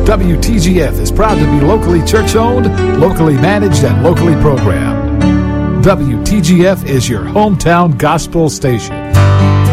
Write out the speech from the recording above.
WTGF is proud to be locally church-owned, locally managed, and locally programmed. WTGF is your hometown gospel station.